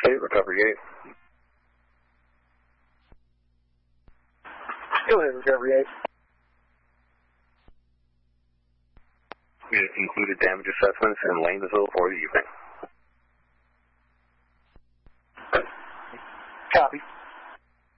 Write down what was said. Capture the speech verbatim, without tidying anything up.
eight, Recovery eight. Go ahead, Recovery eight. We have concluded damage assessments in Lanesville for the evening.